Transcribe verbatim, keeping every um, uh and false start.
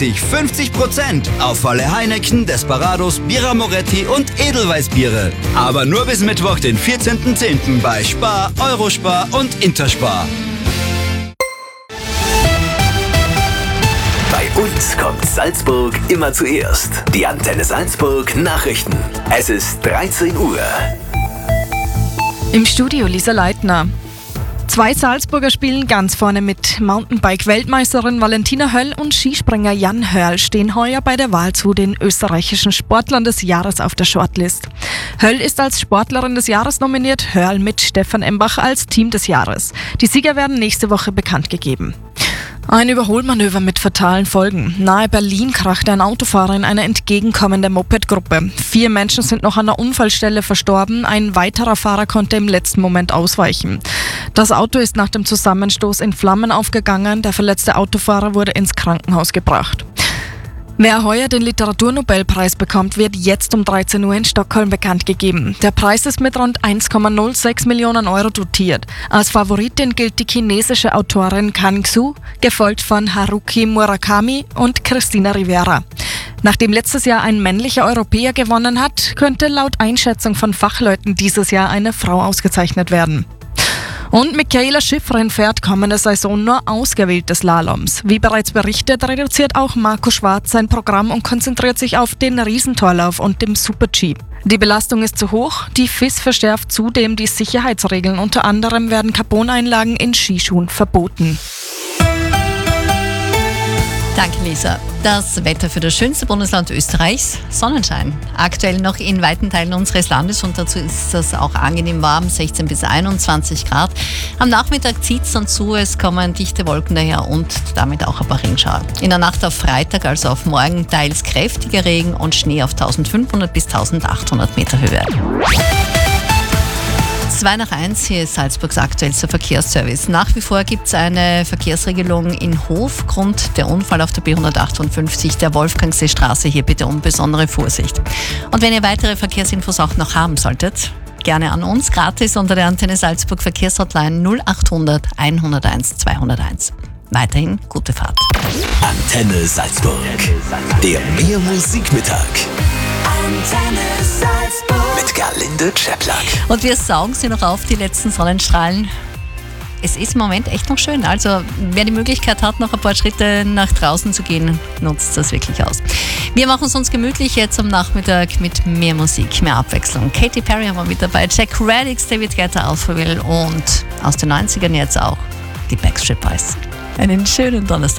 fünfzig Prozent auf alle Heineken, Desperados, Birra Moretti und Edelweißbiere. Aber nur bis Mittwoch, den vierzehnten zehnten bei Spar, Eurospar und Interspar. Bei uns kommt Salzburg immer zuerst. Die Antenne Salzburg Nachrichten. Es ist dreizehn Uhr. Im Studio Lisa Leitner. Zwei Salzburger spielen ganz vorne mit. Mountainbike-Weltmeisterin Valentina Höll und Skispringer Jan Hörl stehen heuer bei der Wahl zu den österreichischen Sportlern des Jahres auf der Shortlist. Höll ist als Sportlerin des Jahres nominiert, Hörl mit Stefan Embach als Team des Jahres. Die Sieger werden nächste Woche bekannt gegeben. Ein Überholmanöver mit fatalen Folgen. Nahe Berlin krachte ein Autofahrer in eine entgegenkommende Mopedgruppe. Vier Menschen sind noch an der Unfallstelle verstorben. Ein weiterer Fahrer konnte im letzten Moment ausweichen. Das Auto ist nach dem Zusammenstoß in Flammen aufgegangen. Der verletzte Autofahrer wurde ins Krankenhaus gebracht. Wer heuer den Literaturnobelpreis bekommt, wird jetzt um dreizehn Uhr in Stockholm bekannt gegeben. Der Preis ist mit rund eins Komma null sechs Millionen Euro dotiert. Als Favoritin gilt die chinesische Autorin Kan Xu, gefolgt von Haruki Murakami und Cristina Rivera. Nachdem letztes Jahr ein männlicher Europäer gewonnen hat, könnte laut Einschätzung von Fachleuten dieses Jahr eine Frau ausgezeichnet werden. Und Michaela Schifrin fährt kommende Saison nur ausgewählte Slaloms. Wie bereits berichtet, reduziert auch Marco Schwarz sein Programm und konzentriert sich auf den Riesentorlauf und dem Super-G. Die Belastung ist zu hoch, die F I S verschärft zudem die Sicherheitsregeln. Unter anderem werden Carboneinlagen in Skischuhen verboten. Danke, Lisa. Das Wetter für das schönste Bundesland Österreichs, Sonnenschein. Aktuell noch in weiten Teilen unseres Landes und dazu ist es auch angenehm warm, sechzehn bis einundzwanzig Grad. Am Nachmittag zieht es dann zu, es kommen dichte Wolken daher und damit auch ein paar Regenschauer. In der Nacht auf Freitag, also auf morgen, teils kräftiger Regen und Schnee auf eintausendfünfhundert bis eintausendachthundert Meter Höhe. zwei nach eins, hier ist Salzburgs aktuellster Verkehrsservice. Nach wie vor gibt es eine Verkehrsregelung in Hof. Grund der Unfall auf der B hundertachtundfünfzig, der Wolfgangseestraße. Hier bitte um besondere Vorsicht. Und wenn ihr weitere Verkehrsinfos auch noch haben solltet, gerne an uns, gratis unter der Antenne Salzburg Verkehrshotline null achthundert einhunderteins zweihunderteins. Weiterhin gute Fahrt. Antenne Salzburg. Der Mehr Musikmittag. Antenne Salzburg. Mit Gerlinde Czeplak. Und wir saugen sie noch auf, die letzten Sonnenstrahlen. Es ist im Moment echt noch schön. Also wer die Möglichkeit hat, noch ein paar Schritte nach draußen zu gehen, nutzt das wirklich aus. Wir machen es uns gemütlich jetzt am Nachmittag mit mehr Musik, mehr Abwechslung. Katy Perry haben wir mit dabei, Jack Radix, David Guetta, Alphaville und aus den neunzigern jetzt auch die Backstreet Boys. Einen schönen Donnerstag.